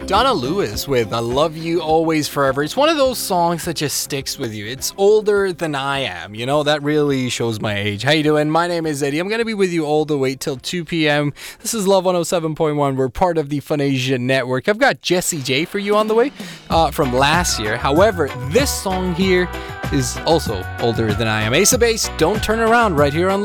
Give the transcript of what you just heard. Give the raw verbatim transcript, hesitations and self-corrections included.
Donna Lewis with I Love You Always Forever. It's one of those songs that just sticks with you. It's older than I am. You know, that really shows my age. How you doing? My name is Eddie. I'm going to be with you all the way till two p.m. This is Love one oh seven point one. We're part of the Funasia Network. I've got Jessie J for you on the way uh, from last year. However, this song here is also older than I am. Ace of Base, Don't Turn Around, right here on